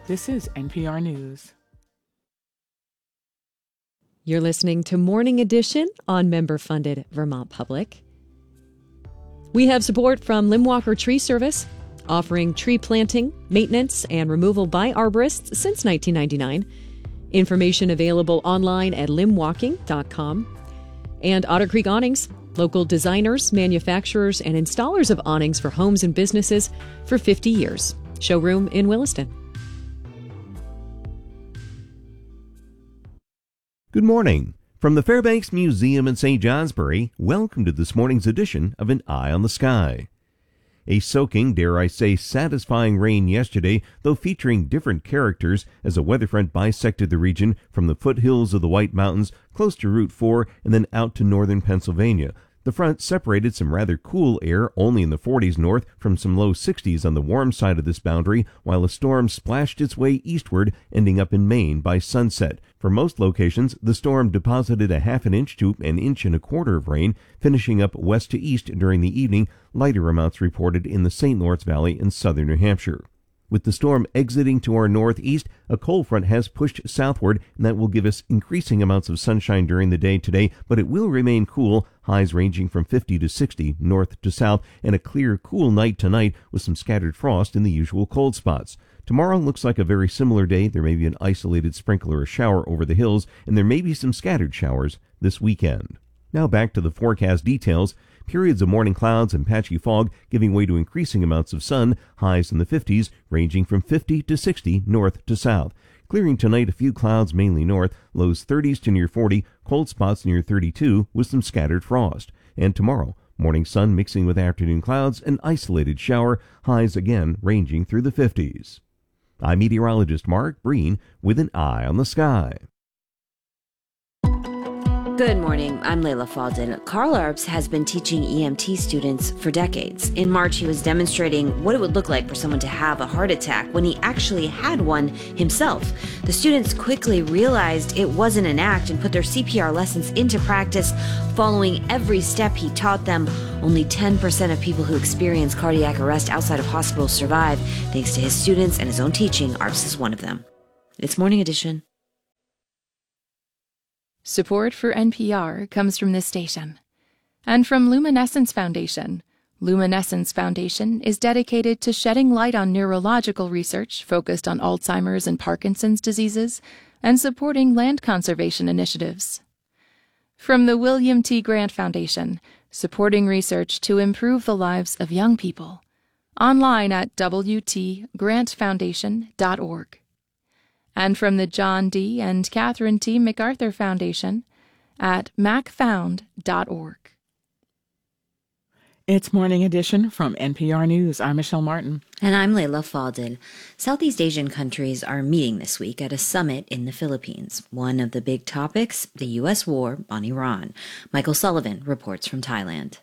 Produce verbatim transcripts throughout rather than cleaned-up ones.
This is N P R News. You're listening to Morning Edition on member-funded Vermont Public. We have support from Limwalker Tree Service, offering tree planting, maintenance, and removal by arborists since nineteen ninety-nine. Information available online at limwalking dot com. And Otter Creek Awnings, local designers, manufacturers, and installers of awnings for homes and businesses for fifty years. Showroom in Williston. Good morning. From the Fairbanks Museum in Saint Johnsbury, welcome to this morning's edition of An Eye on the Sky. A soaking, dare I say, satisfying rain yesterday, though featuring different characters as a weather front bisected the region from the foothills of the White Mountains close to Route four and then out to northern Pennsylvania. The front separated some rather cool air only in the forties north from some low sixties on the warm side of this boundary, while a storm splashed its way eastward, ending up in Maine by sunset. For most locations, the storm deposited a half an inch to an inch and a quarter of rain, finishing up west to east during the evening, lighter amounts reported in the Saint Lawrence Valley in southern New Hampshire. With the storm exiting to our northeast, a cold front has pushed southward, and that will give us increasing amounts of sunshine during the day today, but it will remain cool, highs ranging from fifty to sixty north to south, and a clear, cool night tonight with some scattered frost in the usual cold spots. Tomorrow looks like a very similar day. There may be an isolated sprinkle or a shower over the hills, and there may be some scattered showers this weekend. Now back to the forecast details. Periods of morning clouds and patchy fog giving way to increasing amounts of sun, highs in the fifties, ranging from fifty to sixty north to south. Clearing tonight, a few clouds mainly north, lows thirties to near forty, cold spots near thirty-two with some scattered frost. And tomorrow, morning sun mixing with afternoon clouds, an isolated shower, highs again ranging through the fifties. I'm meteorologist Mark Breen with an eye on the sky. Good morning. I'm Layla Faldin. Carl Arps has been teaching E M T students for decades. In March, he was demonstrating what it would look like for someone to have a heart attack when he actually had one himself. The students quickly realized it wasn't an act and put their C P R lessons into practice, following every step he taught them. Only ten percent of people who experience cardiac arrest outside of hospitals survive. Thanks to his students and his own teaching, Arps is one of them. It's Morning Edition. Support for N P R comes from this station and from Luminescence Foundation. Luminescence Foundation is dedicated to shedding light on neurological research focused on Alzheimer's and Parkinson's diseases and supporting land conservation initiatives. From the William T. Grant Foundation, supporting research to improve the lives of young people. Online at w t grant foundation dot org. And from the John D. and Catherine T. MacArthur Foundation at mac found dot org. It's Morning Edition from N P R News. I'm Michelle Martin. And I'm Layla Faldin. Southeast Asian countries are meeting this week at a summit in the Philippines. One of the big topics, the U S war on Iran. Michael Sullivan reports from Thailand.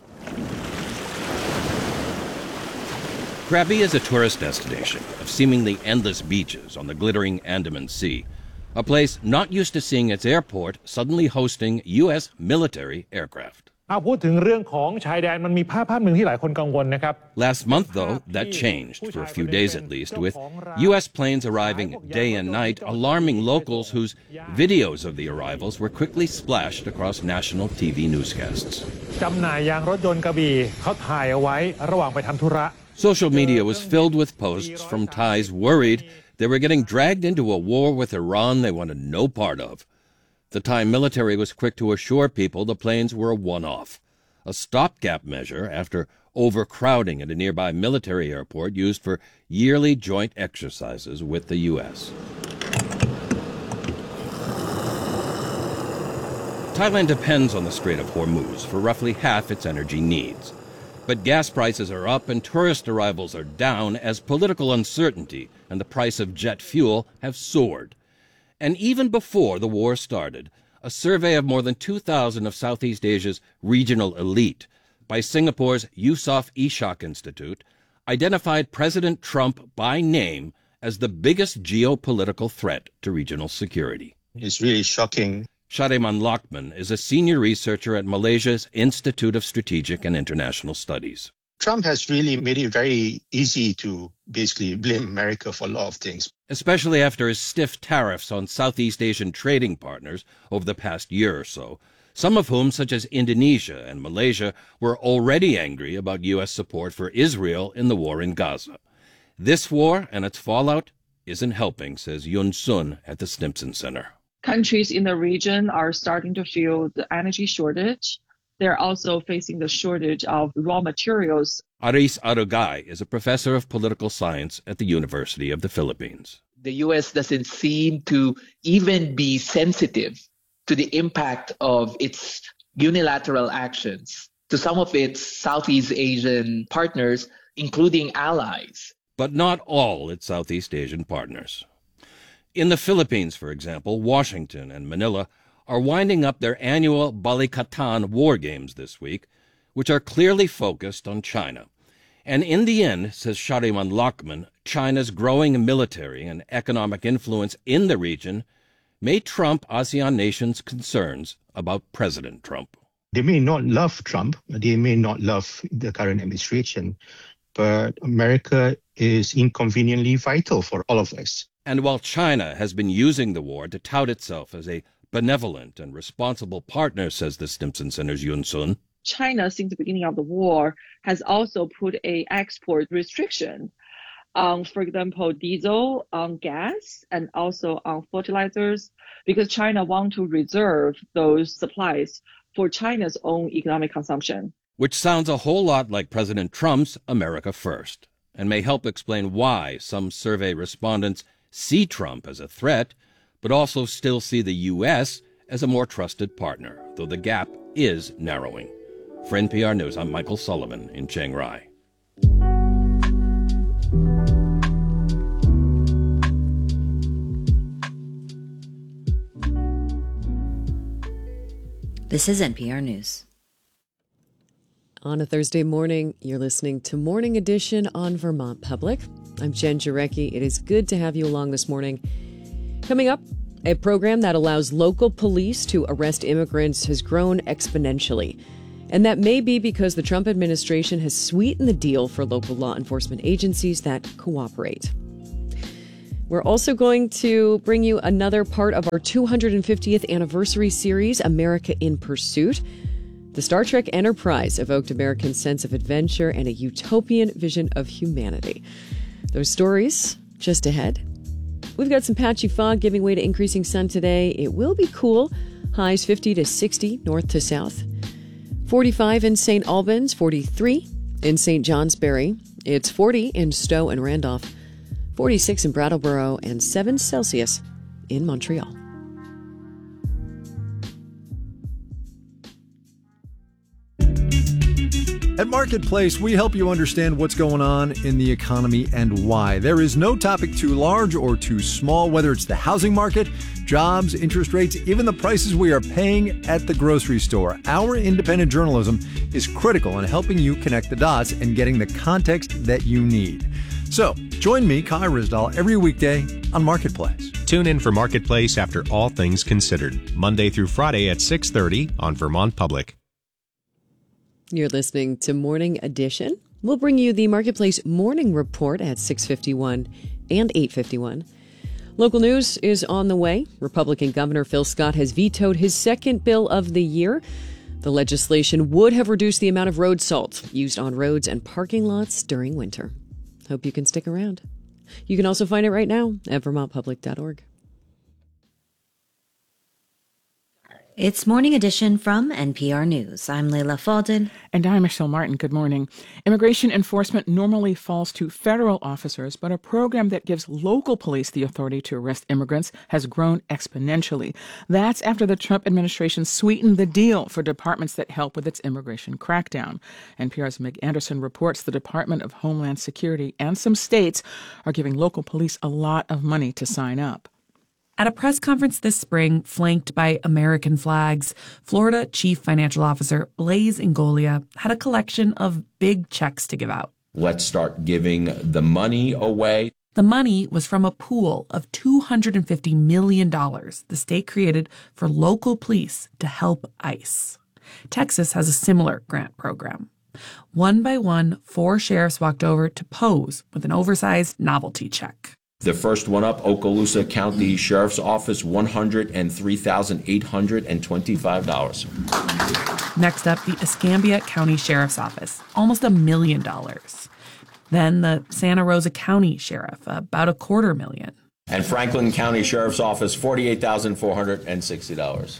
Krabi is a tourist destination of seemingly endless beaches on the glittering Andaman Sea, a place not used to seeing its airport suddenly hosting U S military aircraft. Last month, though, that changed, for a few days at least, with U S planes arriving day and night, alarming locals whose videos of the arrivals were quickly splashed across national T V newscasts. Social media was filled with posts from Thais worried they were getting dragged into a war with Iran they wanted no part of. The Thai military was quick to assure people the planes were a one-off, a stopgap measure after overcrowding at a nearby military airport used for yearly joint exercises with the U S. Thailand depends on the Strait of Hormuz for roughly half its energy needs. But gas prices are up and tourist arrivals are down as political uncertainty and the price of jet fuel have soared. And even before the war started, a survey of more than two thousand of Southeast Asia's regional elite by Singapore's Yusof Ishak Institute identified President Trump by name as the biggest geopolitical threat to regional security. It's really shocking. Shariman Lakman is a senior researcher at Malaysia's Institute of Strategic and International Studies. Trump has really made it very easy to basically blame America for a lot of things. Especially after his stiff tariffs on Southeast Asian trading partners over the past year or so, some of whom, such as Indonesia and Malaysia, were already angry about U S support for Israel in the war in Gaza. This war and its fallout isn't helping, says Yun Sun at the Stimson Center. Countries in the region are starting to feel the energy shortage. They're also facing the shortage of raw materials. Aris Arugay is a professor of political science at the University of the Philippines. The U S doesn't seem to even be sensitive to the impact of its unilateral actions to some of its Southeast Asian partners, including allies. But not all its Southeast Asian partners. In the Philippines, for example, Washington and Manila are winding up their annual Balikatan War Games this week, which are clearly focused on China. And in the end, says Shariman Lachman, China's growing military and economic influence in the region may trump ASEAN nations' concerns about President Trump. They may not love Trump, they may not love the current administration, but America is inconveniently vital for all of us. And while China has been using the war to tout itself as a benevolent and responsible partner, says the Stimson Center's Yun Sun, China, since the beginning of the war, has also put a export restriction on, for example, diesel, on gas, and also on fertilizers, because China wants to reserve those supplies for China's own economic consumption. Which sounds a whole lot like President Trump's America First, and may help explain why some survey respondents see Trump as a threat, but also still see the U S as a more trusted partner, though the gap is narrowing. For N P R News, I'm Michael Sullivan in Chiang Rai. This is N P R News. On a Thursday morning, you're listening to Morning Edition on Vermont Public. I'm Jen Jarecki. It is good to have you along this morning. Coming up, a program that allows local police to arrest immigrants has grown exponentially. And that may be because the Trump administration has sweetened the deal for local law enforcement agencies that cooperate. We're also going to bring you another part of our two hundred fiftieth anniversary series, America in Pursuit. The Star Trek Enterprise evoked Americans' sense of adventure and a utopian vision of humanity. Those stories just ahead. We've got some patchy fog giving way to increasing sun today. It will be cool. Highs fifty to sixty north to south. forty-five in Saint Albans, forty-three in Saint Johnsbury. It's forty in Stowe and Randolph, forty-six in Brattleboro, and seven Celsius in Montreal. At Marketplace, we help you understand what's going on in the economy and why. There is no topic too large or too small, whether it's the housing market, jobs, interest rates, even the prices we are paying at the grocery store. Our independent journalism is critical in helping you connect the dots and getting the context that you need. So, join me, Kai Ryssdal, every weekday on Marketplace. Tune in for Marketplace after All Things Considered, Monday through Friday at six thirty on Vermont Public. You're listening to Morning Edition. We'll bring you the Marketplace Morning Report at six fifty-one and eight fifty-one. Local news is on the way. Republican Governor Phil Scott has vetoed his second bill of the year. The legislation would have reduced the amount of road salt used on roads and parking lots during winter. Hope you can stick around. You can also find it right now at vermont public dot org. It's Morning Edition from N P R News. I'm Leila Fadel. And I'm Michelle Martin. Good morning. Immigration enforcement normally falls to federal officers, but a program that gives local police the authority to arrest immigrants has grown exponentially. That's after the Trump administration sweetened the deal for departments that help with its immigration crackdown. N P R's Meg Anderson reports the Department of Homeland Security and some states are giving local police a lot of money to sign up. At a press conference this spring, flanked by American flags, Florida Chief Financial Officer Blaise Ingoglia had a collection of big checks to give out. Let's start giving the money away. The money was from a pool of two hundred fifty million dollars the state created for local police to help ICE. Texas has a similar grant program. One by one, four sheriffs walked over to pose with an oversized novelty check. The first one up, Okaloosa County Sheriff's Office, one hundred three thousand eight hundred twenty-five dollars. Next up, the Escambia County Sheriff's Office, almost a million dollars. Then the Santa Rosa County Sheriff, about a quarter million. And Franklin County Sheriff's Office, forty-eight thousand four hundred sixty dollars.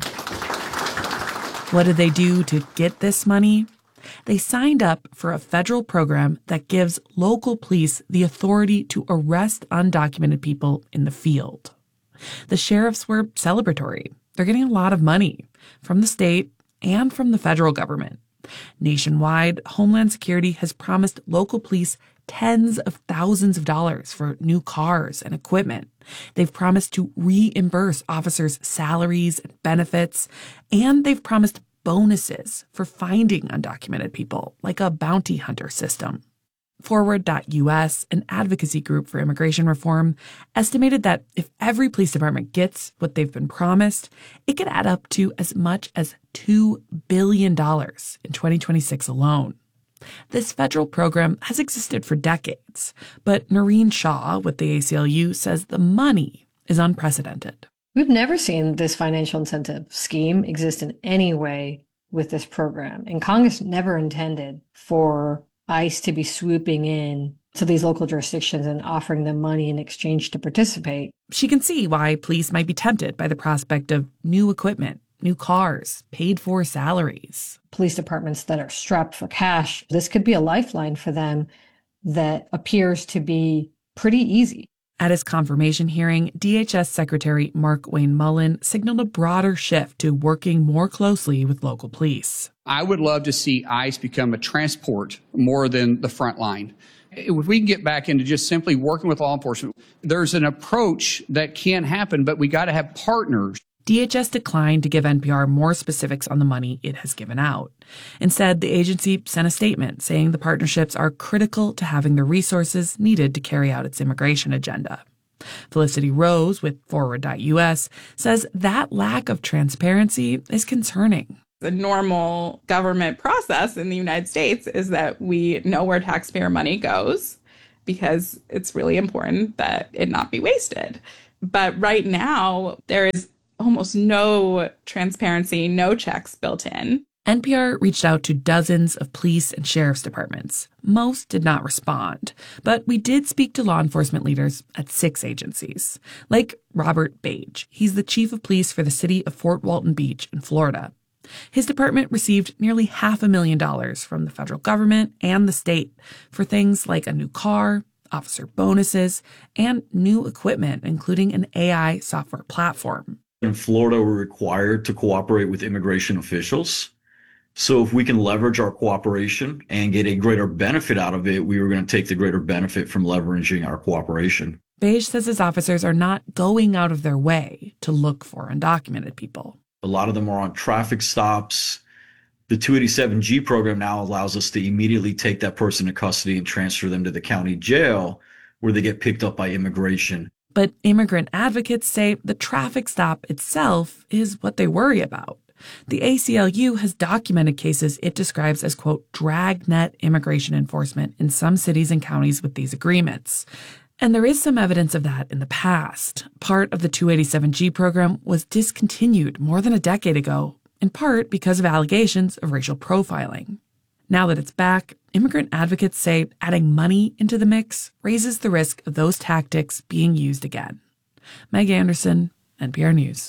What did they do to get this money? They signed up for a federal program that gives local police the authority to arrest undocumented people in the field. The sheriffs were celebratory. They're getting a lot of money from the state and from the federal government. Nationwide, Homeland Security has promised local police tens of thousands of dollars for new cars and equipment. They've promised to reimburse officers' salaries and benefits, and they've promised bonuses for finding undocumented people, like a bounty hunter system. Forward dot U S, an advocacy group for immigration reform, estimated that if every police department gets what they've been promised, it could add up to as much as two billion dollars in twenty twenty-six alone. This federal program has existed for decades, but Noreen Shaw with the A C L U says the money is unprecedented. We've never seen this financial incentive scheme exist in any way with this program, and Congress never intended for ICE to be swooping in to these local jurisdictions and offering them money in exchange to participate. She can see why police might be tempted by the prospect of new equipment, new cars, paid-for salaries. Police departments that are strapped for cash, this could be a lifeline for them that appears to be pretty easy. At his confirmation hearing, D H S Secretary Mark Wayne Mullen signaled a broader shift to working more closely with local police. I would love to see ICE become a transport more than the front line. If we can get back into just simply working with law enforcement, there's an approach that can happen, but we got to have partners. D H S declined to give N P R more specifics on the money it has given out. Instead, the agency sent a statement saying the partnerships are critical to having the resources needed to carry out its immigration agenda. Felicity Rose with Forward dot U S says that lack of transparency is concerning. The normal government process in the United States is that we know where taxpayer money goes because it's really important that it not be wasted. But right now, there is almost no transparency, no checks built in. N P R reached out to dozens of police and sheriff's departments. Most did not respond, but we did speak to law enforcement leaders at six agencies, like Robert Bage. He's the chief of police for the city of Fort Walton Beach in Florida. His department received nearly half a million dollars from the federal government and the state for things like a new car, officer bonuses, and new equipment, including an A I software platform. In Florida, we're required to cooperate with immigration officials. So if we can leverage our cooperation and get a greater benefit out of it, we were going to take the greater benefit from leveraging our cooperation. Beige says his officers are not going out of their way to look for undocumented people. A lot of them are on traffic stops. The two eighty-seven G program now allows us to immediately take that person into custody and transfer them to the county jail where they get picked up by immigration. But immigrant advocates say the traffic stop itself is what they worry about. The A C L U has documented cases it describes as, quote, dragnet immigration enforcement in some cities and counties with these agreements. And there is some evidence of that in the past. Part of the two eighty-seven G program was discontinued more than a decade ago, in part because of allegations of racial profiling. Now that it's back, immigrant advocates say adding money into the mix raises the risk of those tactics being used again. Meg Anderson, N P R News.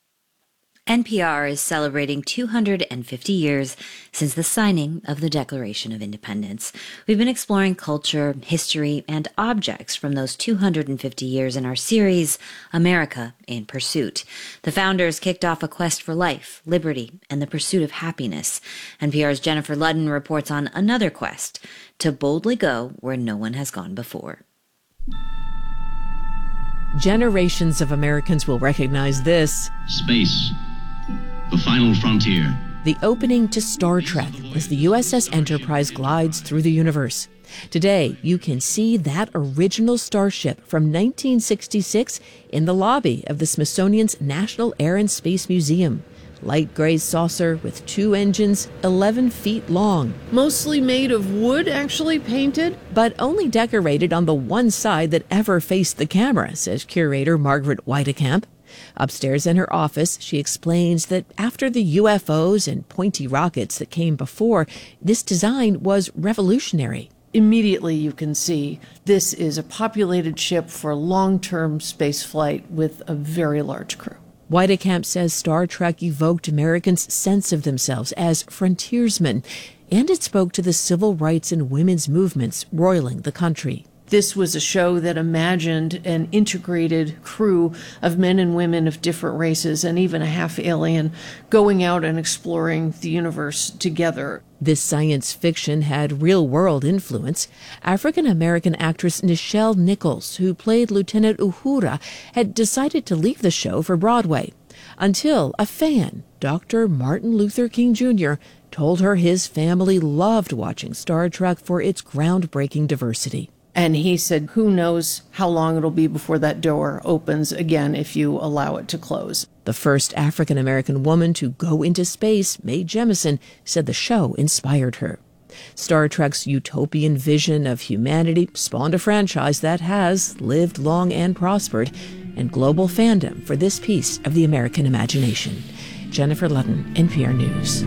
N P R is celebrating two hundred fifty years since the signing of the Declaration of Independence. We've been exploring culture, history, and objects from those two hundred fifty years in our series, America in Pursuit. The founders kicked off a quest for life, liberty, and the pursuit of happiness. N P R's Jennifer Ludden reports on another quest, to boldly go where no one has gone before. Generations of Americans will recognize this. Space. The final frontier. The opening to Star Trek as the U S S Enterprise glides through the universe. Today, you can see that original starship from nineteen sixty-six in the lobby of the Smithsonian's National Air and Space Museum. light gray saucer with two engines, eleven feet long. Mostly made of wood, actually painted? But only decorated on the one side that ever faced the camera, says curator Margaret Whitekamp. Upstairs in her office, she explains that after the U F Os and pointy rockets that came before, this design was revolutionary. Immediately you can see this is a populated ship for long-term space flight with a very large crew. Whitekamp says Star Trek evoked Americans' sense of themselves as frontiersmen, and it spoke to the civil rights and women's movements roiling the country. This was a show that imagined an integrated crew of men and women of different races and even a half alien going out and exploring the universe together. This science fiction had real-world influence. African-American actress Nichelle Nichols, who played Lieutenant Uhura, had decided to leave the show for Broadway, until a fan, Doctor Martin Luther King Junior, told her his family loved watching Star Trek for its groundbreaking diversity. And he said, who knows how long it'll be before that door opens again if you allow it to close. The first African-American woman to go into space, Mae Jemison, said the show inspired her. Star Trek's utopian vision of humanity spawned a franchise that has lived long and prospered, and global fandom for this piece of the American imagination. Jennifer Ludden, N P R News.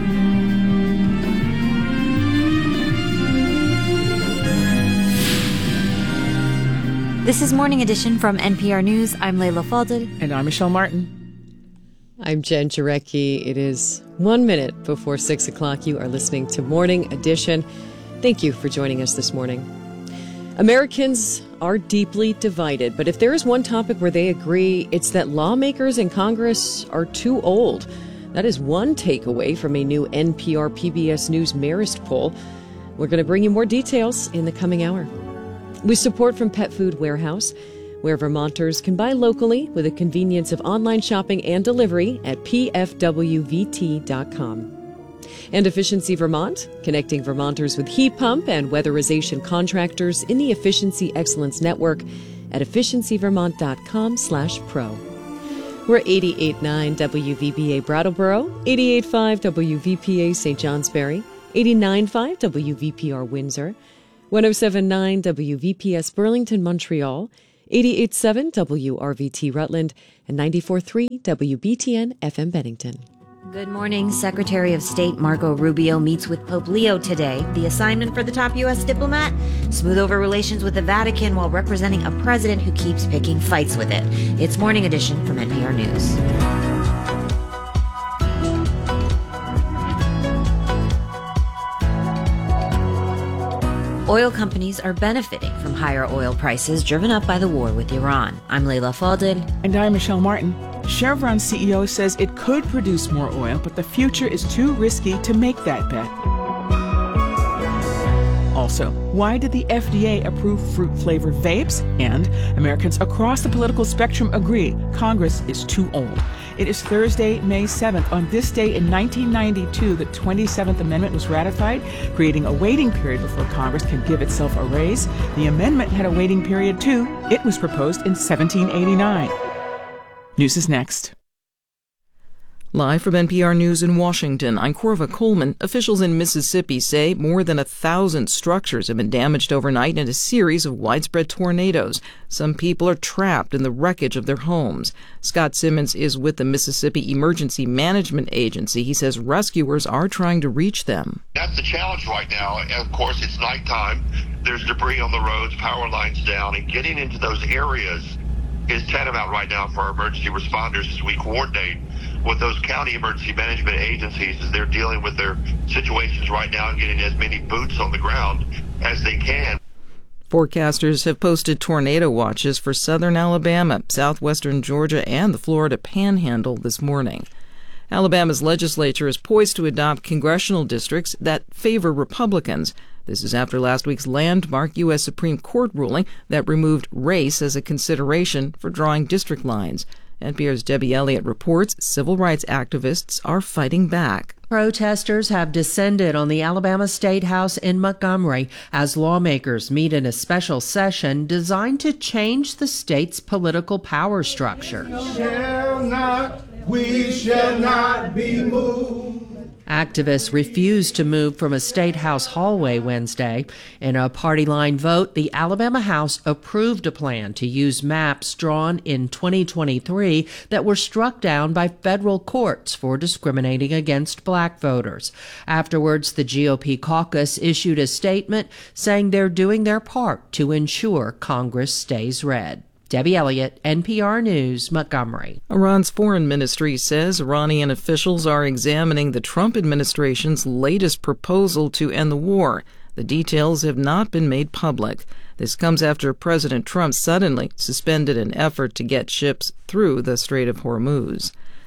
This is Morning Edition from N P R News. I'm Leila Fadel. And I'm Michelle Martin. I'm Jen Jarecki. It is one minute before six o'clock. You are listening to Morning Edition. Thank you for joining us this morning. Americans are deeply divided, but if there is one topic where they agree, it's that lawmakers in Congress are too old. That is one takeaway from a new N P R P B S News Marist poll. We're going to bring you more details in the coming hour. With support from Pet Food Warehouse, where Vermonters can buy locally with the convenience of online shopping and delivery at p f w v t dot com. And Efficiency Vermont, connecting Vermonters with heat pump and weatherization contractors in the Efficiency Excellence Network at efficiency vermont dot com slash pro. We're eighty-eight point nine W V B A Brattleboro, eighty-eight point five W V P A Saint Johnsbury, eighty-nine point five W V P R Windsor, one oh seven point nine W V P S Burlington, Montreal, eighty-eight point seven W R V T Rutland, and ninety-four point three W B T N F M Bennington. Good morning. Secretary of State Marco Rubio meets with Pope Leo today. The assignment for the top U S diplomat? Smooth over relations with the Vatican while representing a president who keeps picking fights with it. It's Morning Edition from N P R News. Oil companies are benefiting from higher oil prices driven up by the war with Iran. I'm Leila Fadel. And I'm Michelle Martin. Chevron's C E O says it could produce more oil, but the future is too risky to make that bet. Also, why did the F D A approve fruit-flavored vapes? And Americans across the political spectrum agree Congress is too old. It is Thursday, May seventh. On this day in nineteen ninety-two, the twenty-seventh Amendment was ratified, creating a waiting period before Congress can give itself a raise. The amendment had a waiting period, too. It was proposed in seventeen eighty-nine. News is next. Live from N P R News in Washington, I'm Corva Coleman. Officials in Mississippi say more than a thousand structures have been damaged overnight in a series of widespread tornadoes. Some people are trapped in the wreckage of their homes. Scott Simmons is with the Mississippi Emergency Management Agency. He says rescuers are trying to reach them. That's the challenge right now. Of course, it's nighttime. There's debris on the roads, power lines down, and getting into those areas is tantamount right now for our emergency responders as we coordinate with those county emergency management agencies as they're dealing with their situations right now and getting as many boots on the ground as they can. Forecasters have posted tornado watches for southern Alabama, southwestern Georgia, and the Florida Panhandle this morning. Alabama's legislature is poised to adopt congressional districts that favor Republicans. This is after last week's landmark U S Supreme Court ruling that removed race as a consideration for drawing district lines. N P R's Debbie Elliott reports civil rights activists are fighting back. Protesters have descended on the Alabama State House in Montgomery as lawmakers meet in a special session designed to change the state's political power structure. Shall not we shall not be moved. Activists refused to move from a state house hallway Wednesday. In a party line vote, the Alabama House approved a plan to use maps drawn in twenty twenty-three that were struck down by federal courts for discriminating against black voters. Afterwards, the G O P caucus issued a statement saying they're doing their part to ensure Congress stays red. Debbie Elliott, N P R News, Montgomery. Iran's foreign ministry says Iranian officials are examining the Trump administration's latest proposal to end the war. The details have not been made public. This comes after President Trump suddenly suspended an effort to get ships through the Strait of Hormuz.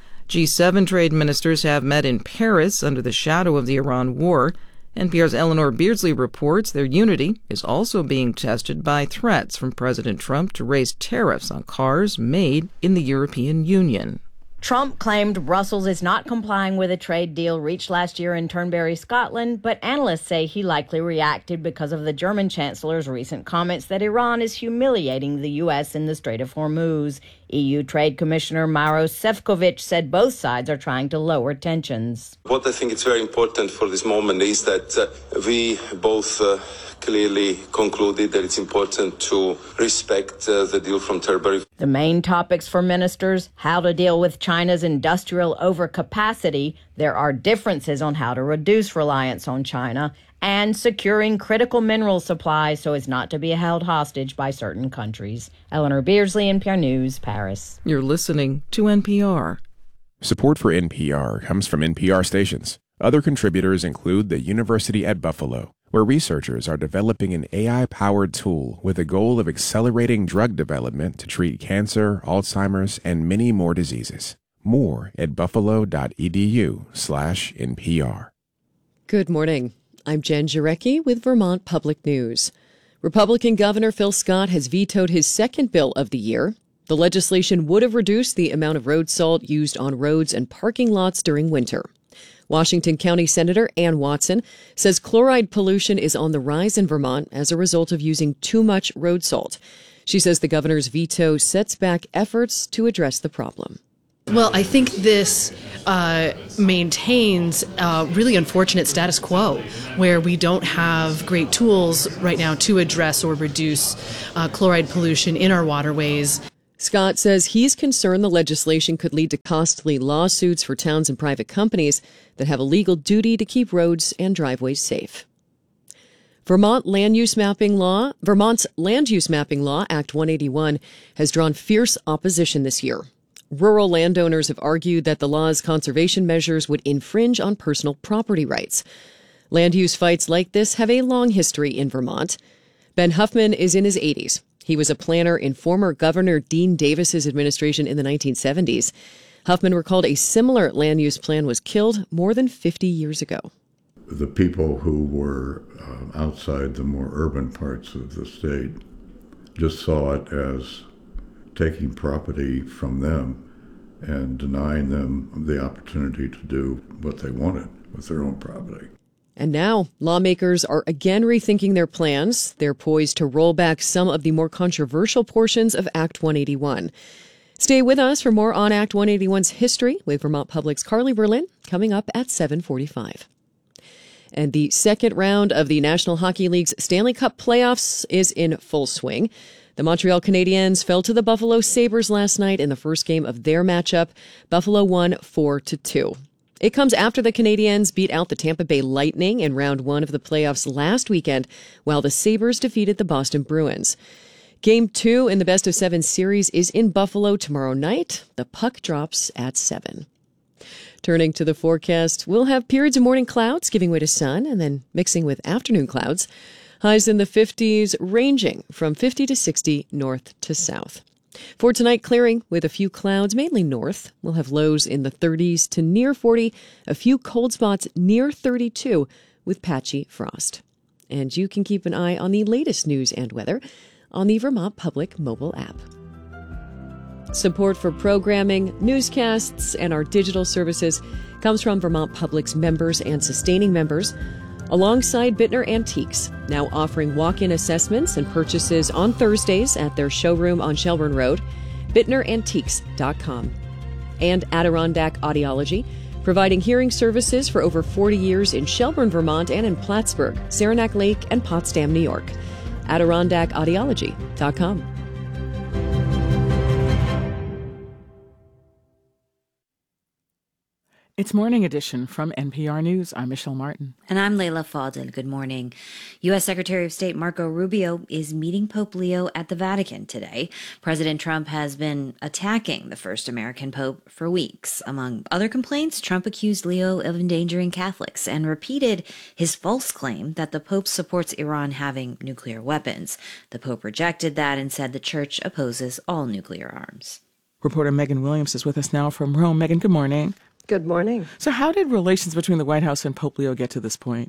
G seven trade ministers have met in Paris under the shadow of the Iran war. N P R's Eleanor Beardsley reports their unity is also being tested by threats from President Trump to raise tariffs on cars made in the European Union. Trump claimed Brussels is not complying with a trade deal reached last year in Turnberry, Scotland, but analysts say he likely reacted because of the German chancellor's recent comments that Iran is humiliating the U S in the Strait of Hormuz. E U Trade Commissioner Maros Sefcovic said both sides are trying to lower tensions. What I think is very important for this moment is that uh, we both uh, clearly concluded that it's important to respect uh, the deal from Turnberry. The main topics for ministers: how to deal with China's industrial overcapacity. There are differences on how to reduce reliance on China, and securing critical mineral supplies so as not to be held hostage by certain countries. Eleanor Beardsley, N P R News, Paris. You're listening to N P R. Support for N P R comes from N P R stations. Other contributors include the University at Buffalo, where researchers are developing an A I-powered tool with the goal of accelerating drug development to treat cancer, Alzheimer's, and many more diseases. More at buffalo.edu slash NPR. Good morning. I'm Jen Jarecki with Vermont Public News. Republican Governor Phil Scott has vetoed his second bill of the year. The legislation would have reduced the amount of road salt used on roads and parking lots during winter. Washington County Senator Ann Watson says chloride pollution is on the rise in Vermont as a result of using too much road salt. She says the governor's veto sets back efforts to address the problem. Well, I think this uh, maintains a really unfortunate status quo where we don't have great tools right now to address or reduce uh, chloride pollution in our waterways. Scott says he's concerned the legislation could lead to costly lawsuits for towns and private companies that have a legal duty to keep roads and driveways safe. Vermont land use mapping law, Vermont's Land Use Mapping Law, Act one eighty-one, has drawn fierce opposition this year. Rural landowners have argued that the law's conservation measures would infringe on personal property rights. Land use fights like this have a long history in Vermont. Ben Huffman is in his eighties. He was a planner in former Governor Dean Davis's administration in the nineteen seventies. Huffman recalled a similar land use plan was killed more than fifty years ago. The people who were uh, outside the more urban parts of the state just saw it as taking property from them and denying them the opportunity to do what they wanted with their own property. And now, lawmakers are again rethinking their plans. They're poised to roll back some of the more controversial portions of Act one eighty-one. Stay with us for more on Act one eighty-one's history with Vermont Public's Carly Berlin coming up at seven forty-five. And the second round of the National Hockey League's Stanley Cup playoffs is in full swing. The Montreal Canadiens fell to the Buffalo Sabres last night in the first game of their matchup. Buffalo won four to two. It comes after the Canadiens beat out the Tampa Bay Lightning in round one of the playoffs last weekend, while the Sabres defeated the Boston Bruins. Game two in the best of seven series is in Buffalo tomorrow night. The puck drops at seven. Turning to the forecast, we'll have periods of morning clouds giving way to sun and then mixing with afternoon clouds. Highs in the fifties, ranging from fifty to sixty north to south. For tonight, clearing with a few clouds, mainly north. We'll have lows in the thirties to near forty, a few cold spots near thirty-two with patchy frost. And you can keep an eye on the latest news and weather on the Vermont Public mobile app. Support for programming, newscasts, and our digital services comes from Vermont Public's members and sustaining members, alongside Bittner Antiques, now offering walk-in assessments and purchases on Thursdays at their showroom on Shelburne Road, bittner antiques dot com. and Adirondack Audiology, providing hearing services for over forty years in Shelburne, Vermont, and in Plattsburgh, Saranac Lake, and Potsdam, New York. Adirondack Audiology dot com. It's Morning Edition from N P R News. I'm Michelle Martin. And I'm Leila Fadel. Good morning. U S. Secretary of State Marco Rubio is meeting Pope Leo at the Vatican today. President Trump has been attacking the first American pope for weeks. Among other complaints, Trump accused Leo of endangering Catholics and repeated his false claim that the pope supports Iran having nuclear weapons. The pope rejected that and said the church opposes all nuclear arms. Reporter Megan Williams is with us now from Rome. Megan, good morning. Good morning. So how did relations between the White House and Pope Leo get to this point?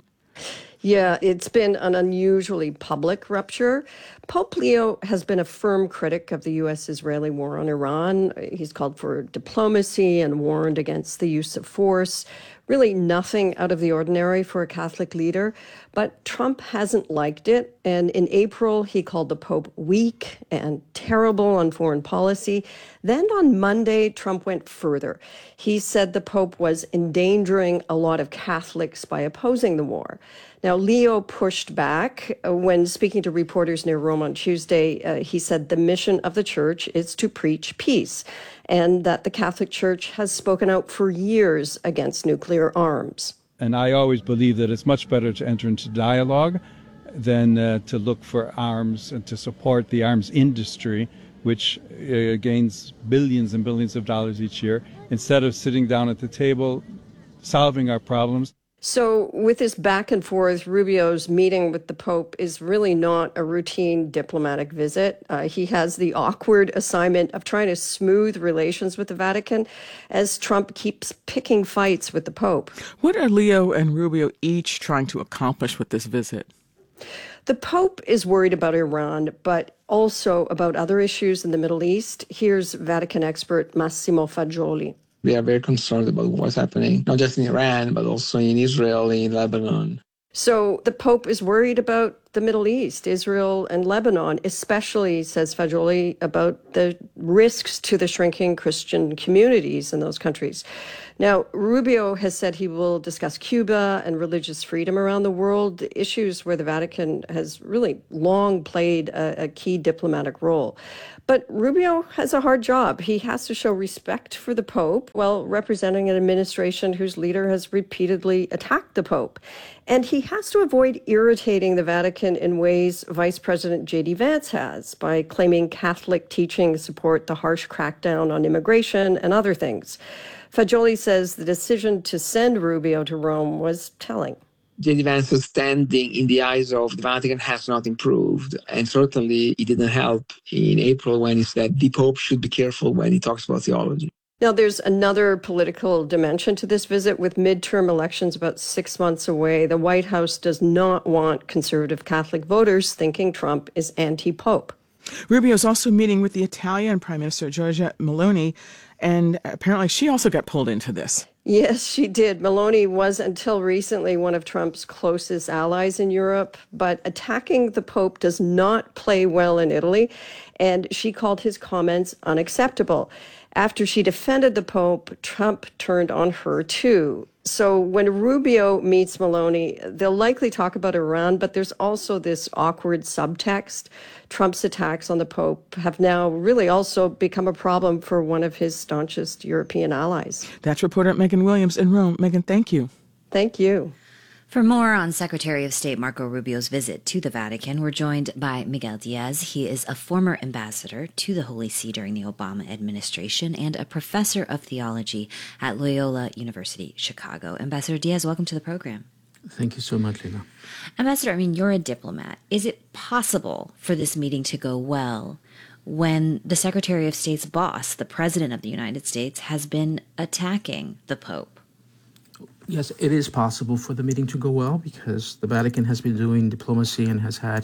Yeah, it's been an unusually public rupture. Pope Leo has been a firm critic of the U S-Israeli war on Iran. He's called for diplomacy and warned against the use of force. Really nothing out of the ordinary for a Catholic leader. But Trump hasn't liked it. And in April, he called the Pope weak and terrible on foreign policy. Then on Monday, Trump went further. He said the Pope was endangering a lot of Catholics by opposing the war. Now, Leo pushed back. When speaking to reporters near Rome on Tuesday, uh, he said the mission of the church is to preach peace, and that the Catholic Church has spoken out for years against nuclear arms. And I always believe that it's much better to enter into dialogue than uh, to look for arms and to support the arms industry, which uh, gains billions and billions of dollars each year, instead of sitting down at the table, solving our problems. So with this back and forth, Rubio's meeting with the Pope is really not a routine diplomatic visit. Uh, he has the awkward assignment of trying to smooth relations with the Vatican as Trump keeps picking fights with the Pope. What are Leo and Rubio each trying to accomplish with this visit? The Pope is worried about Iran, but also about other issues in the Middle East. Here's Vatican expert Massimo Fagioli. We are very concerned about what's happening, not just in Iran, but also in Israel, in Lebanon. So the Pope is worried about the Middle East, Israel and Lebanon, especially, says Fagioli, about the risks to the shrinking Christian communities in those countries. Now, Rubio has said he will discuss Cuba and religious freedom around the world, issues where the Vatican has really long played a, a key diplomatic role. But Rubio has a hard job. He has to show respect for the Pope while representing an administration whose leader has repeatedly attacked the Pope. And he has to avoid irritating the Vatican in ways Vice President J D Vance has, by claiming Catholic teachings support the harsh crackdown on immigration and other things. Fagioli says the decision to send Rubio to Rome was telling. J D Vance's standing in the eyes of the Vatican has not improved. And certainly it didn't help in April when he said the Pope should be careful when he talks about theology. Now, there's another political dimension to this visit. With midterm elections about six months away, the White House does not want conservative Catholic voters thinking Trump is anti-Pope. Rubio is also meeting with the Italian Prime Minister Giorgia Meloni, and apparently she also got pulled into this. Yes, she did. Meloni was until recently one of Trump's closest allies in Europe, but attacking the Pope does not play well in Italy, and she called his comments unacceptable. After she defended the Pope, Trump turned on her too. So when Rubio meets Meloni, they'll likely talk about Iran, but there's also this awkward subtext. Trump's attacks on the Pope have now really also become a problem for one of his staunchest European allies. That's reporter Megan Williams in Rome. Megan, thank you. Thank you. For more on Secretary of State Marco Rubio's visit to the Vatican, we're joined by Miguel Diaz. He is a former ambassador to the Holy See during the Obama administration and a professor of theology at Loyola University, Chicago. Ambassador Diaz, welcome to the program. Thank you so much, Lena. Ambassador, I mean, you're a diplomat. Is it possible for this meeting to go well when the Secretary of State's boss, the President of the United States, has been attacking the Pope? Yes, it is possible for the meeting to go well because the Vatican has been doing diplomacy and has had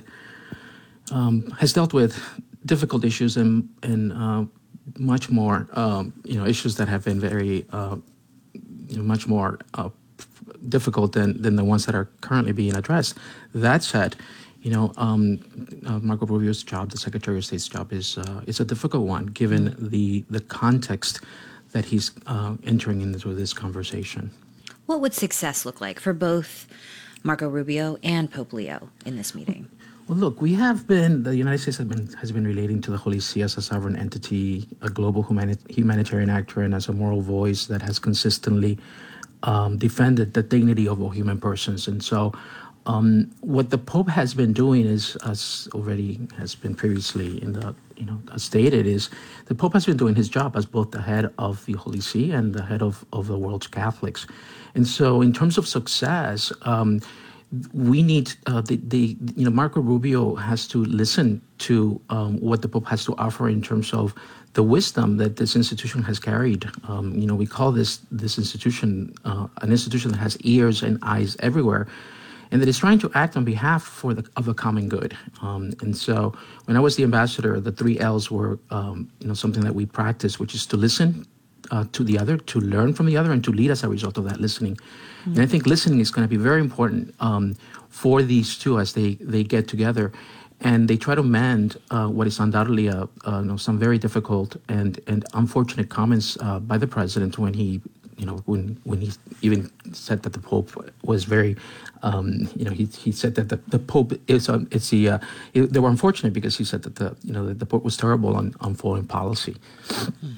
um, has dealt with difficult issues and and uh, much more um, you know issues that have been very uh, you know, much more uh, difficult than than the ones that are currently being addressed. That said, you know um, uh, Marco Rubio's job, the Secretary of State's job, is uh, is a difficult one given the the context that he's uh, entering into this conversation. What would success look like for both Marco Rubio and Pope Leo in this meeting? Well, look, we have been, the United States has been, has been relating to the Holy See as a sovereign entity, a global humani- humanitarian actor, and as a moral voice that has consistently um, defended the dignity of all human persons. And so um, what the Pope has been doing is, as already has been previously in the, you know, stated, is the Pope has been doing his job as both the head of the Holy See and the head of, of the world's Catholics. And so in terms of success, um, we need uh, the, the you know Marco Rubio has to listen to um, what the Pope has to offer in terms of the wisdom that this institution has carried. Um, you know, we call this this institution uh, an institution that has ears and eyes everywhere, and that is trying to act on behalf for the of the common good. Um, and so, when I was the ambassador, the three L's were um, you know something that we practice, which is to listen uh, to the other, to learn from the other, and to lead as a result of that listening. And I think listening is going to be very important um, for these two as they, they get together and they try to mend uh, what is undoubtedly a, uh, you know, some very difficult and, and unfortunate comments uh, by the president when he, you know, when when he even said that the Pope was very, um, you know, he he said that the, the Pope is um, it's the uh, it, they were unfortunate because he said that the you know that the Pope was terrible on, on foreign policy. Mm-hmm.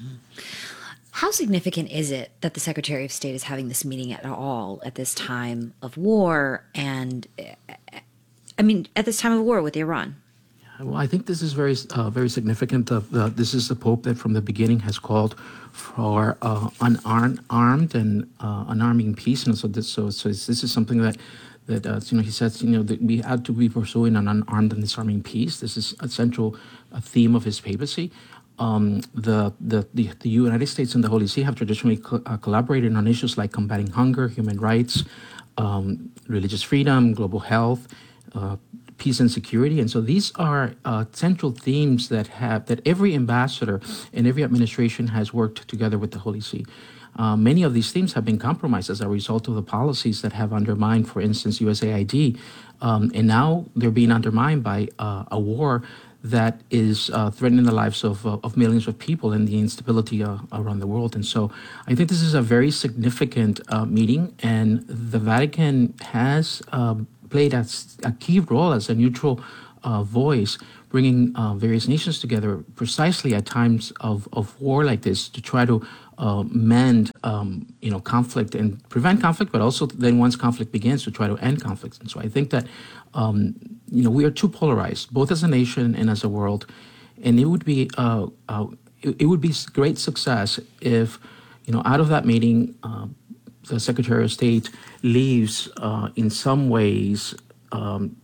How significant is it that the Secretary of State is having this meeting at all at this time of war and, I mean, at this time of war with Iran? Well, I think this is very, uh, very significant. Uh, uh, this is the Pope that from the beginning has called for uh, unarmed armed and uh, unarming peace, and so this, so, so this is something that that uh, you know he says you know that we have to be pursuing an unarmed and disarming peace. This is a central uh, theme of his papacy. Um, the, the, the, the United States and the Holy See have traditionally co- uh, collaborated on issues like combating hunger, human rights, um, religious freedom, global health, uh, peace and security. And so these are uh, central themes that have that every ambassador and every administration has worked together with the Holy See. Uh, many of these themes have been compromised as a result of the policies that have undermined, for instance, U S A I D. Um, and now they're being undermined by uh, a war that is uh, threatening the lives of, uh, of millions of people and the instability uh, around the world. And so I think this is a very significant uh, meeting, and the Vatican has uh, played a, a key role as a neutral uh, voice, bringing uh, various nations together precisely at times of, of war like this to try to uh, mend, um, you know, conflict and prevent conflict, but also then once conflict begins to try to end conflict. And so I think that, um, you know, we are too polarized, both as a nation and as a world, and it would be uh, uh, it, it would be great success if, you know, out of that meeting, uh, the Secretary of State leaves uh, in some ways um,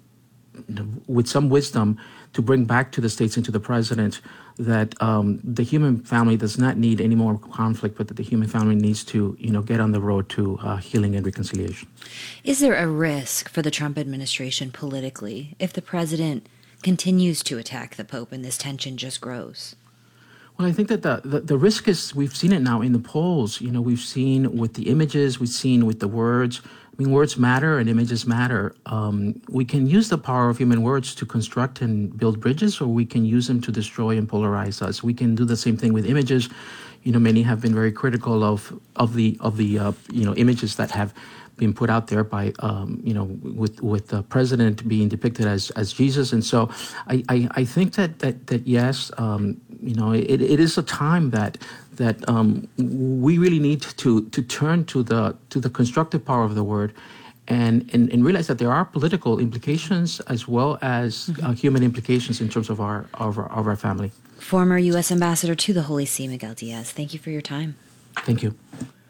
with some wisdom to bring back to the states and to the president that um, the human family does not need any more conflict, but that the human family needs to, you know, get on the road to uh, healing and reconciliation. Is there a risk for the Trump administration politically if the president continues to attack the Pope and this tension just grows? Well, I think that the, the, the risk is, we've seen it now in the polls. You know, we've seen with the images, we've seen with the words. I mean, words matter and images matter. Um, we can use the power of human words to construct and build bridges, or we can use them to destroy and polarize us. We can do the same thing with images. You know, many have been very critical of of the of the uh, you know images that have been put out there by um, you know with with the president being depicted as as Jesus. And so I I, I think that that that yes, um, you know, it, it is a time that that um, we really need to to turn to the to the constructive power of the word, and and, and realize that there are political implications as well as mm-hmm. uh, human implications in terms of our of our, of our family. Former U S Ambassador to the Holy See, Miguel Diaz, thank you for your time. Thank you.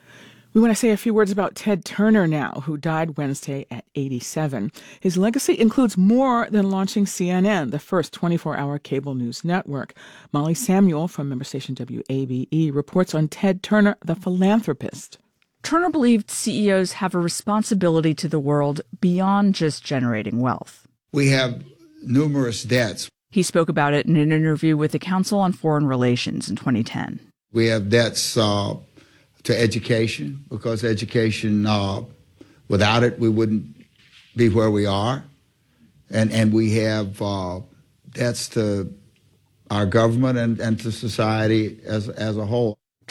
We want to say a few words about Ted Turner now, who died Wednesday at eighty-seven. His legacy includes more than launching C N N, the first twenty-four hour cable news network. Molly Samuel from member station W A B E reports on Ted Turner, the philanthropist. Turner believed C E Os have a responsibility to the world beyond just generating wealth. We have numerous debts. He spoke about it in an interview with the Council on Foreign Relations in twenty ten. We have debts uh, to education, because education, uh, without it, we wouldn't be where we are. And and we have uh, debts to our government and, and to society as as a whole.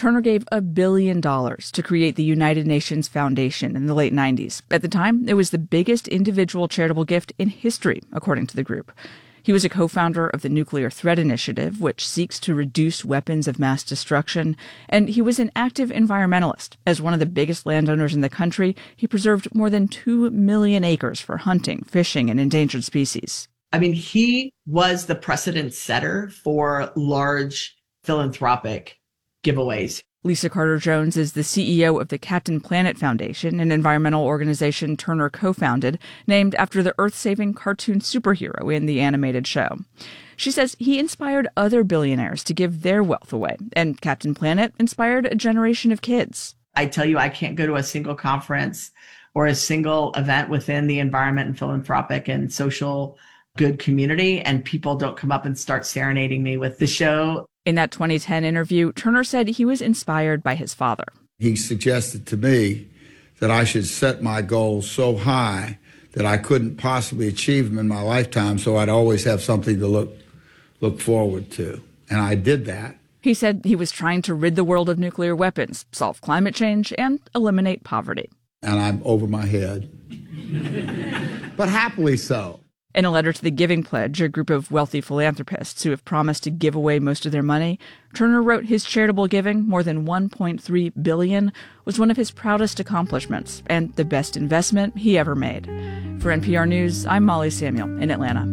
Turner gave a billion dollars to create the United Nations Foundation in the late nineties. At the time, it was the biggest individual charitable gift in history, according to the group. He was a co-founder of the Nuclear Threat Initiative, which seeks to reduce weapons of mass destruction, and he was an active environmentalist. As one of the biggest landowners in the country, he preserved more than two million acres for hunting, fishing, and endangered species. I mean, he was the precedent setter for large philanthropic giveaways. Lisa Carter-Jones is the C E O of the Captain Planet Foundation, an environmental organization Turner co-founded, named after the Earth-saving cartoon superhero in the animated show. She says he inspired other billionaires to give their wealth away, and Captain Planet inspired a generation of kids. I tell you, I can't go to a single conference or a single event within the environment and philanthropic and social good community, and people don't come up and start serenading me with the show. In that twenty ten interview, Turner said he was inspired by his father. He suggested to me that I should set my goals so high that I couldn't possibly achieve them in my lifetime, so I'd always have something to look look forward to. And I did that. He said he was trying to rid the world of nuclear weapons, solve climate change, and eliminate poverty. And I'm over my head. But happily so. In a letter to the Giving Pledge, a group of wealthy philanthropists who have promised to give away most of their money, Turner wrote his charitable giving, more than one point three billion dollars, was one of his proudest accomplishments and the best investment he ever made. For N P R News, I'm Molly Samuel in Atlanta.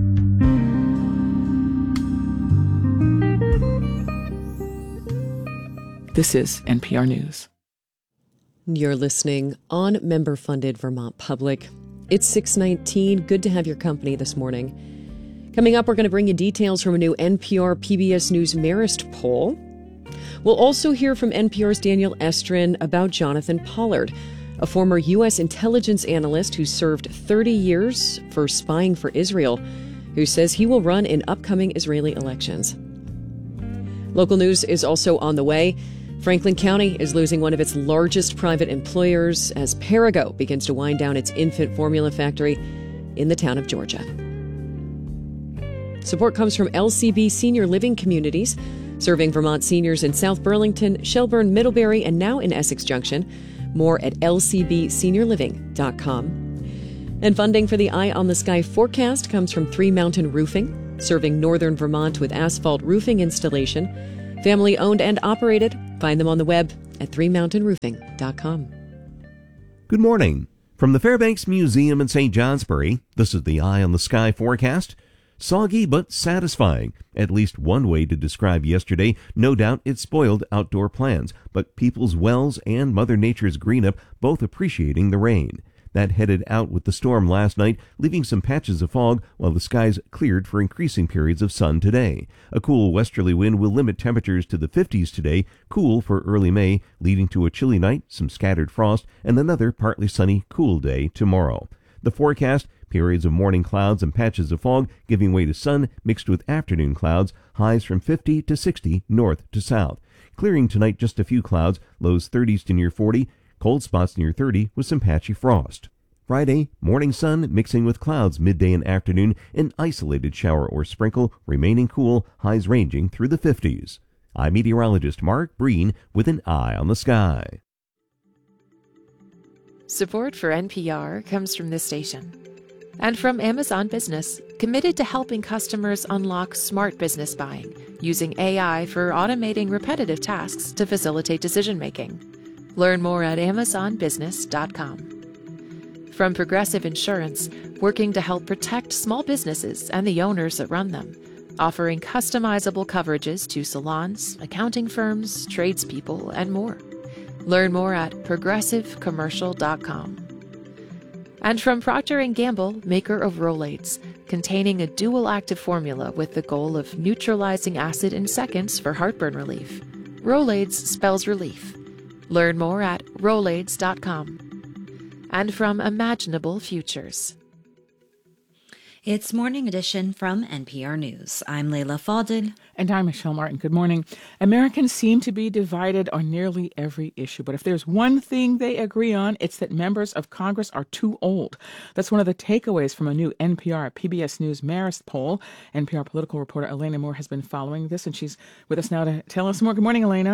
This is N P R News. You're listening on member-funded Vermont Public. It's six nineteen. Good to have your company this morning. Coming up, we're going to bring you details from a new N P R P B S News Marist poll. We'll also hear from N P R's Daniel Estrin about Jonathan Pollard, a former U S intelligence analyst who served thirty years for spying for Israel, who says he will run in upcoming Israeli elections. Local news is also on the way. Franklin County is losing one of its largest private employers as Perrigo begins to wind down its infant formula factory in the town of Georgia. Support comes from L C B Senior Living Communities, serving Vermont seniors in South Burlington, Shelburne, Middlebury, and now in Essex Junction. More at L C B senior living dot com. And funding for the Eye on the Sky forecast comes from Three Mountain Roofing, serving northern Vermont with asphalt roofing installation. Family owned and operated. Find them on the web at three mountain roofing dot com. Good morning. From the Fairbanks Museum in Saint Johnsbury, this is the Eye on the Sky forecast. Soggy but satisfying. At least one way to describe yesterday. No doubt it spoiled outdoor plans, but people's wells and Mother Nature's green-up both appreciating the rain. That headed out with the storm last night, leaving some patches of fog while the skies cleared for increasing periods of sun today. A cool westerly wind will limit temperatures to the fifties today, cool for early May, leading to a chilly night, some scattered frost, and another partly sunny, cool day tomorrow. The forecast, periods of morning clouds and patches of fog giving way to sun mixed with afternoon clouds, highs from fifty to sixty north to south. Clearing tonight, just a few clouds, lows thirties to near forty, cold spots near thirty with some patchy frost. Friday, morning sun mixing with clouds midday and afternoon, an isolated shower or sprinkle, remaining cool, highs ranging through the fifties. I'm meteorologist Mark Breen with an Eye on the Sky. Support for N P R comes from this station and from Amazon Business, committed to helping customers unlock smart business buying using A I for automating repetitive tasks to facilitate decision-making. Learn more at amazon business dot com. From Progressive Insurance, working to help protect small businesses and the owners that run them, offering customizable coverages to salons, accounting firms, tradespeople, and more. Learn more at progressive commercial dot com. And from Procter and Gamble, maker of Rolaids, containing a dual active formula with the goal of neutralizing acid in seconds for heartburn relief. Rolaids spells relief. Learn more at rolaids dot com. And from Imaginable Futures. It's Morning Edition from N P R News. I'm Layla Faldin. And I'm Michelle Martin. Good morning. Americans seem to be divided on nearly every issue, but if there's one thing they agree on, it's that members of Congress are too old. That's one of the takeaways from a new N P R P B S News Marist poll. N P R political reporter Elena Moore has been following this, and she's with us now to tell us more. Good morning, Elena.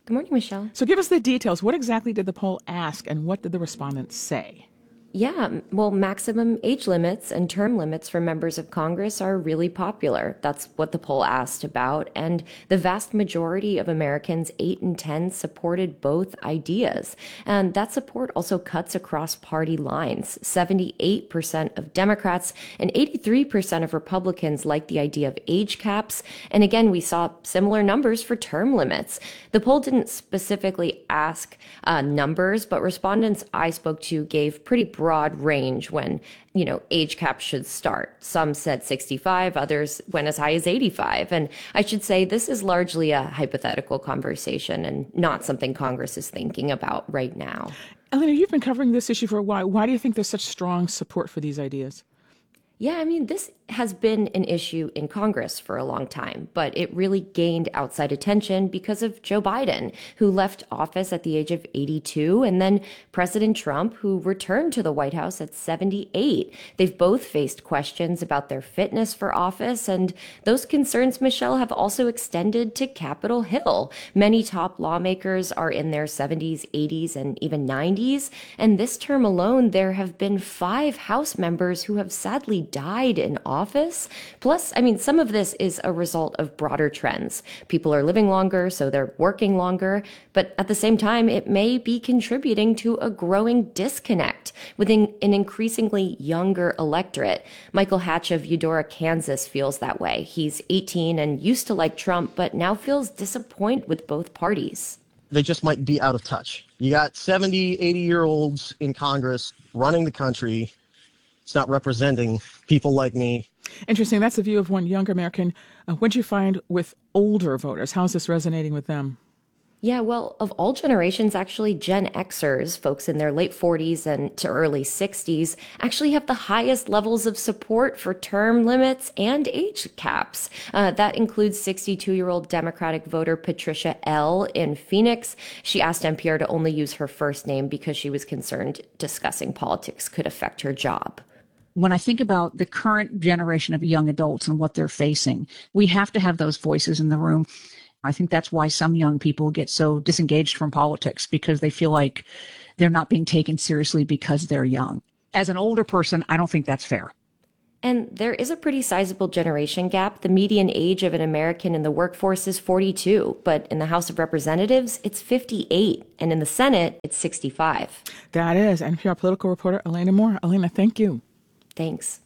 Good morning, Michelle. So give us the details. What exactly did the poll ask, and what did the respondents say? Yeah, well, maximum age limits and term limits for members of Congress are really popular. That's what the poll asked about. And the vast majority of Americans, eight in ten, supported both ideas. And that support also cuts across party lines. seventy-eight percent of Democrats and eighty-three percent of Republicans like the idea of age caps. And again, we saw similar numbers for term limits. The poll didn't specifically ask uh, numbers, but respondents I spoke to gave pretty broad broad range when, you know, age caps should start. Some said sixty-five, others went as high as eighty-five. And I should say this is largely a hypothetical conversation and not something Congress is thinking about right now. Elena, you've been covering this issue for a while. Why do you think there's such strong support for these ideas? Yeah, I mean, this has been an issue in Congress for a long time, but it really gained outside attention because of Joe Biden, who left office at the age of eighty-two, and then President Trump, who returned to the White House at seventy-eight. They've both faced questions about their fitness for office, and those concerns, Michelle, have also extended to Capitol Hill. Many top lawmakers are in their seventies, eighties, and even nineties, and this term alone, there have been five House members who have sadly died in office. Plus, I mean, some of this is a result of broader trends. People are living longer, so they're working longer. But at the same time, it may be contributing to a growing disconnect within an increasingly younger electorate. Michael Hatch of Eudora, Kansas feels that way. He's eighteen and used to like Trump, but now feels disappointed with both parties. They just might be out of touch. You got seventy, eighty year olds in Congress running the country. It's not representing people like me. Interesting. That's the view of one young American. Uh, what did you find with older voters? How's this resonating with them? Yeah, well, of all generations, actually, Gen Xers, folks in their late forties and to early sixties, actually have the highest levels of support for term limits and age caps. Uh, that includes sixty-two-year-old Democratic voter Patricia L. in Phoenix. She asked N P R to only use her first name because she was concerned discussing politics could affect her job. When I think about the current generation of young adults and what they're facing, we have to have those voices in the room. I think that's why some young people get so disengaged from politics, because they feel like they're not being taken seriously because they're young. As an older person, I don't think that's fair. And there is a pretty sizable generation gap. The median age of an American in the workforce is forty-two, but in the House of Representatives, it's fifty-eight, and in the Senate, it's sixty-five. That is N P R political reporter Elena Moore. Elena, thank you. Thanks.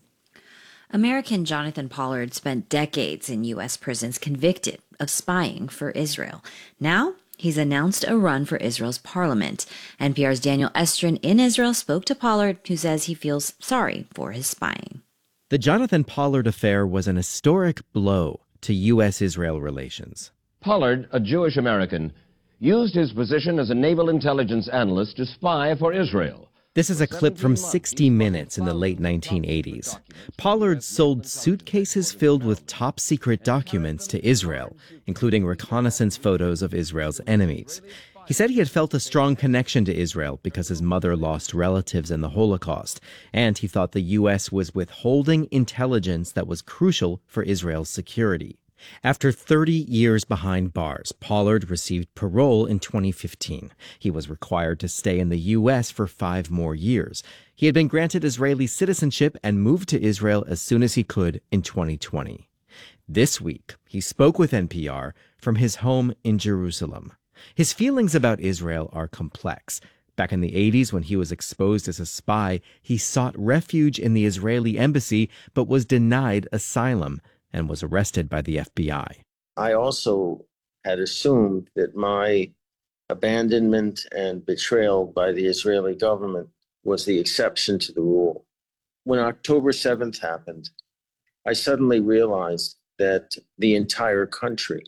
American Jonathan Pollard spent decades in U S prisons convicted of spying for Israel. Now, he's announced a run for Israel's parliament. N P R's Daniel Estrin in Israel spoke to Pollard, who says he feels sorry for his spying. The Jonathan Pollard affair was an historic blow to U S Israel relations. Pollard, a Jewish American, used his position as a naval intelligence analyst to spy for Israel. This is a clip from sixty minutes in the late nineteen eighties. Pollard sold suitcases filled with top-secret documents to Israel, including reconnaissance photos of Israel's enemies. He said he had felt a strong connection to Israel because his mother lost relatives in the Holocaust, and he thought the U S was withholding intelligence that was crucial for Israel's security. After thirty years behind bars, Pollard received parole in twenty fifteen. He was required to stay in the U S for five more years. He had been granted Israeli citizenship and moved to Israel as soon as he could in twenty twenty. This week, he spoke with N P R from his home in Jerusalem. His feelings about Israel are complex. Back in the eighties, when he was exposed as a spy, he sought refuge in the Israeli embassy but was denied asylum and was arrested by the F B I. I also had assumed that my abandonment and betrayal by the Israeli government was the exception to the rule. When October seventh happened, I suddenly realized that the entire country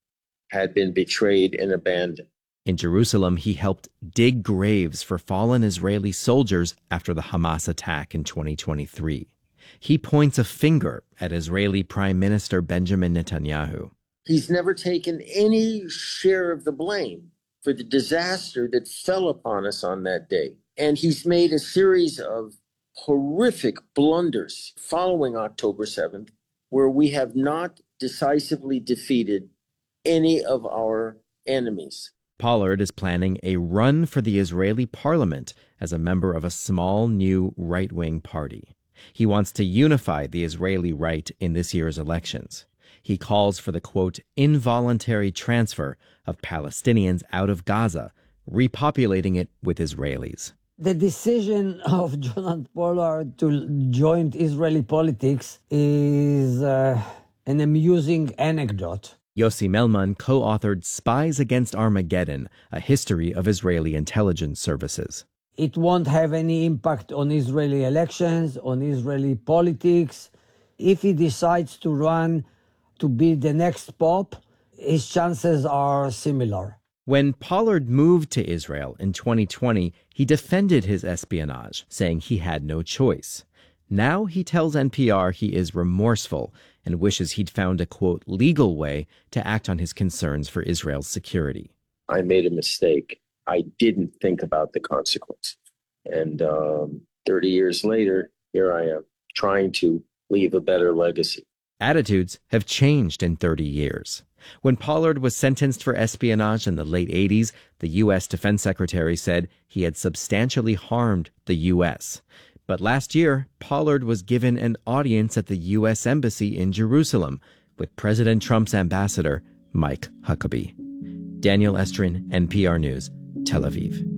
had been betrayed and abandoned. In Jerusalem, he helped dig graves for fallen Israeli soldiers after the Hamas attack in twenty twenty-three. He points a finger at Israeli Prime Minister Benjamin Netanyahu. He's never taken any share of the blame for the disaster that fell upon us on that day. And he's made a series of horrific blunders following October seventh, where we have not decisively defeated any of our enemies. Pollard is planning a run for the Israeli parliament as a member of a small new right-wing party. He wants to unify the Israeli right in this year's elections. He calls for the, quote, involuntary transfer of Palestinians out of Gaza, repopulating it with Israelis. The decision of Jonathan Pollard to join Israeli politics is uh, an amusing anecdote. Yossi Melman co-authored Spies Against Armageddon, a history of Israeli intelligence services. It won't have any impact on Israeli elections, on Israeli politics. If he decides to run to be the next pope, his chances are similar. When Pollard moved to Israel in twenty twenty, he defended his espionage, saying he had no choice. Now he tells N P R he is remorseful and wishes he'd found a, quote, legal way to act on his concerns for Israel's security. I made a mistake. I didn't think about the consequences. And um, thirty years later, here I am, trying to leave a better legacy. Attitudes have changed in thirty years. When Pollard was sentenced for espionage in the late eighties, the U S Defense Secretary said he had substantially harmed the U S. But last year, Pollard was given an audience at the U S Embassy in Jerusalem with President Trump's ambassador, Mike Huckabee. Daniel Estrin, N P R News, Tel Aviv.